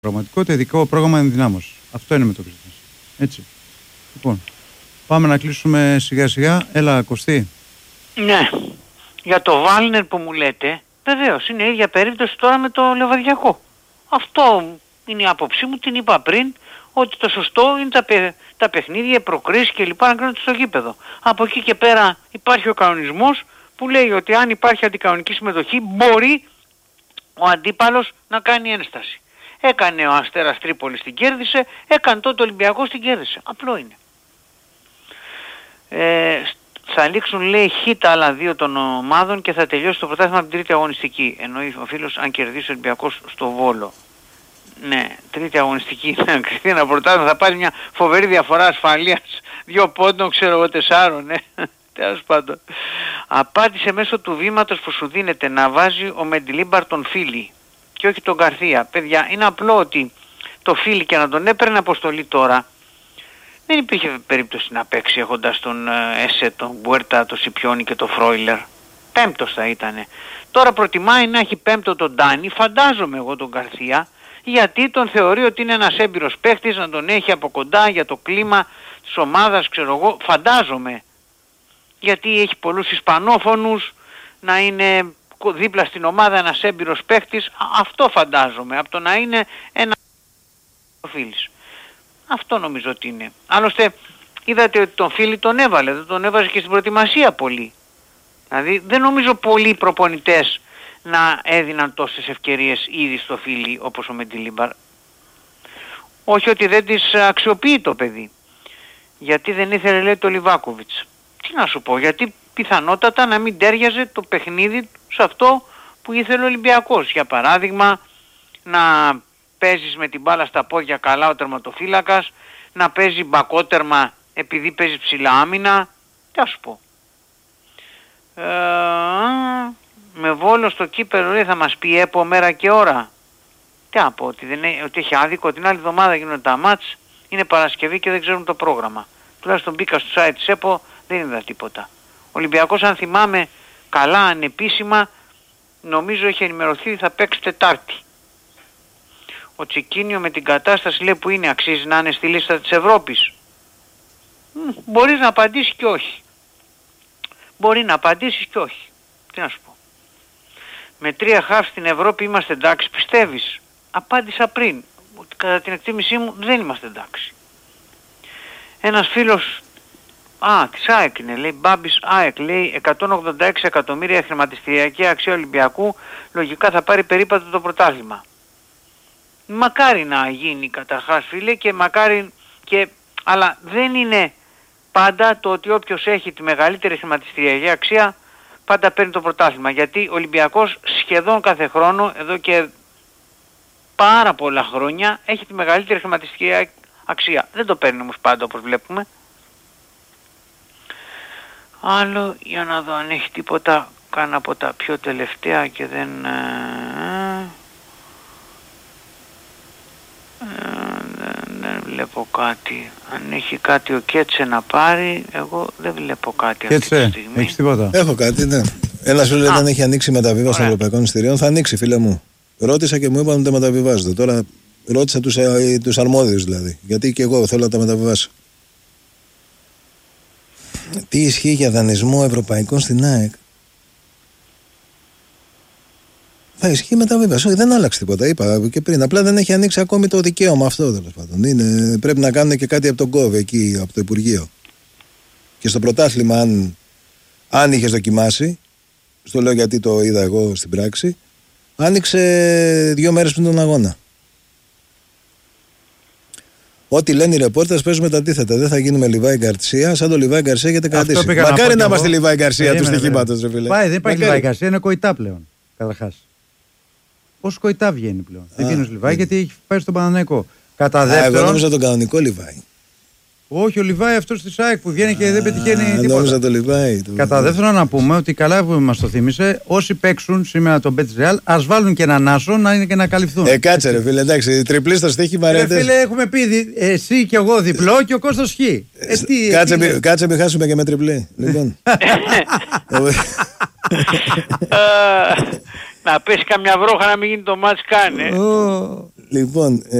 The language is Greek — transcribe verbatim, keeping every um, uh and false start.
πραγματικότητα, ειδικό πρόγραμμα ενδυνάμωση. Αυτό είναι με το Christmas. Έτσι. Λοιπόν, πάμε να κλείσουμε σιγά σιγά. Έλα, Κωστή. Ναι. Για το Βάλνερ που μου λέτε, βεβαίως είναι η ίδια περίπτωση τώρα με το Λεβαδιακό. Αυτό είναι η άποψή μου, την είπα πριν, ότι το σωστό είναι τα, παι, τα παιχνίδια, οι προκρίσεις και λοιπά να κρίνονται στο γήπεδο. Από εκεί και πέρα υπάρχει ο κανονισμός που λέει ότι αν υπάρχει αντικανονική συμμετοχή μπορεί ο αντίπαλος να κάνει ένσταση. Έκανε ο Αστέρας Τρίπολης, την κέρδισε, έκανε τότε ο Ολυμπιακός, την κέρδισε. Απλό είναι. Ε, θα λήξουν λέει χ τα άλλα δύο των ομάδων και θα τελειώσει το πρωτάθλημα από την τρίτη αγωνιστική. Εννοεί ο φίλος αν κερδίσει ο Ολυμπιακός στο Βόλο. Ναι, τρίτη αγωνιστική να κρυφθεί ένα πρωτάθλημα, θα πάρει μια φοβερή διαφορά ασφαλείας. Δύο πόντων, ξέρω εγώ, τεσσάρων, ναι. Τέλος πάντων. Απάντησε μέσω του βήματος που σου δίνεται να βάζει ο Μεντιλίμπαρ τον Φίλη και όχι τον Γκαρθία. Παιδιά, είναι απλό ότι το Φίλη και να τον έπαιρνε αποστολή τώρα, δεν υπήρχε περίπτωση να παίξει έχοντας τον Εσέ, τον Μπουέρτα, τον Σιπιόνι και τον Φρόιλερ. Πέμπτος θα ήτανε. Τώρα προτιμάει να έχει πέμπτο τον Ντάνι, φαντάζομαι εγώ τον Γκαρθία, γιατί τον θεωρεί ότι είναι ένας έμπειρος παίχτης, να τον έχει από κοντά για το κλίμα της ομάδας, ξέρω εγώ, φαντάζομαι. Γιατί έχει πολλούς Ισπανόφωνους, να είναι δίπλα στην ομάδα ένας έμπειρος παίχτης, αυτό φαντάζομαι, από το να είναι ένα Φίλης. Αυτό νομίζω ότι είναι. Άλλωστε είδατε ότι τον Φίλη τον έβαλε, δεν τον έβαζε και στην προετοιμασία πολύ. Δηλαδή δεν νομίζω πολλοί προπονητές να έδιναν τόσες ευκαιρίες ήδη στο Φίλη όπως ο Μεντιλίμπαρ. Όχι ότι δεν τις αξιοποιεί το παιδί. Γιατί δεν ήθελε λέει το Λιβάκοβιτς. Τι να σου πω, γιατί πιθανότατα να μην τέριαζε το παιχνίδι σε αυτό που ήθελε ο Ολυμπιακός. Για παράδειγμα να παίζεις με την μπάλα στα πόδια καλά ο τερματοφύλακας, να παίζει μπακότερμα επειδή παίζει ψηλά άμυνα. Τι να σου πω. Ε, με Βόλο στο κύπελλο λέει θα μας πει ΕΠΟ μέρα και ώρα. Τι να πω, ότι, δεν, ότι έχει άδικο, την άλλη εβδομάδα γίνονται τα μάτς, είναι Παρασκευή και δεν ξέρουν το πρόγραμμα. Τουλάχιστον μπήκα στο site της ΕΠΟ, δεν είδα τίποτα. Ο Ολυμπιακός αν θυμάμαι καλά ανεπίσημα, νομίζω έχει ενημερωθεί θα παίξει Τετάρτη. Ο Τσικίνιο με την κατάσταση λέει που είναι, αξίζει να είναι στη λίστα της Ευρώπης. Μ, μπορείς να απαντήσεις και όχι. Μπορεί να απαντήσεις και όχι. Τι να σου πω. Με τρία χαφ στην Ευρώπη είμαστε εντάξει, πιστεύεις? Απάντησα πριν ότι κατά την εκτίμησή μου δεν είμαστε εντάξει. Ένας φίλος, α, της ΑΕΚ είναι, λέει, Μπάμπης ΑΕΚ, λέει, εκατόν ογδόντα έξι εκατομμύρια χρηματιστηριακή αξία Ολυμπιακού, λογικά θα πάρει περίπατο το πρωτάθλημα. Μακάρι να γίνει καταρχάς φίλε και μακάρι και, αλλά δεν είναι πάντα το ότι όποιος έχει τη μεγαλύτερη χρηματιστηριακή αξία πάντα παίρνει το πρωτάθλημα. Γιατί ο Ολυμπιακός σχεδόν κάθε χρόνο, εδώ και πάρα πολλά χρόνια, έχει τη μεγαλύτερη χρηματιστηριακή αξία. Δεν το παίρνει όμως πάντα όπως βλέπουμε. Άλλο, για να δω αν έχει τίποτα, κάνα από τα πιο τελευταία και δεν... Δεν βλέπω κάτι. Αν έχει κάτι ο Κέτσε να πάρει, εγώ δεν βλέπω κάτι Κέτσε, αυτή τη στιγμή. έχεις τίποτα? Έχω κάτι, ναι. Ένας φίλος λέει δεν έχει ανοίξει μεταβίβαση των ευρωπαϊκών εισιτηρίων. Θα ανοίξει, φίλε μου. Ρώτησα και μου είπαν ότι τα μεταβιβάζετε. Τώρα ρώτησα τους, ε, τους αρμόδιους δηλαδή. Γιατί και εγώ θέλω να τα μεταβιβάσω. Τι ισχύει για δανεισμό ευρωπαϊκών στην ΑΕΚ? Θα ισχύει μεταβίβαση. Όχι, δεν άλλαξε τίποτα. Είπα και πριν. Απλά δεν έχει ανοίξει ακόμη το δικαίωμα αυτό τέλος πάντων. Είναι, πρέπει να κάνουν και κάτι από τον ΚΟΒ εκεί, από το Υπουργείο. Και στο πρωτάθλημα, αν, αν είχε δοκιμάσει, στο λέω γιατί το είδα εγώ στην πράξη, άνοιξε δύο μέρες πριν τον αγώνα. Ό,τι λένε οι ρεπόρτες παίζουμε τα αντίθετα. Δεν θα γίνουμε Λιβάη Γκαρσία, σαν το Λιβάη Γκαρσία έχετε κρατήσει. Μακάρι να είμαστε Λιβάη Γκαρσία του στοιχήματος, ρε φίλε. Πάει, δεν υπάρχει Λιβάη Γκαρσία, είναι Κοϊτά πλέον. Καταρχάς. Ως Κοϊτά βγαίνει πλέον. Δεν βγαίνει ως Λιβάη γιατί έχει πάει στον Παναθηναϊκό. Κατά δεύτερον. Εγώ νόμιζα τον κανονικό Λιβάη. Όχι, ο Λιβάη αυτός της ΑΕΚ που βγαίνει και δεν πετυχαίνει τίποτα. Νόμιζα το Λιβάη. Κατά δεύτερον, να πούμε ότι καλά που μας το θύμισε, όσοι παίξουν σήμερα τον Μπέτς Ρεάλ, ας βάλουν και έναν άσο να είναι και να καλυφθούν. Ε, κάτσε ρε φίλε, εντάξει, τριπλή στο στοίχημα. Ε, φίλε, έχουμε πει εσύ και εγώ διπλό και ο Κώστας χ. Ε, τι, κάτσε, τι, μη, κάτσε μην χάσουμε και με τριπλή. Λοιπόν. Να πέσει καμιά βρόχα να μην γίνει το μάτς καν. Λοιπόν,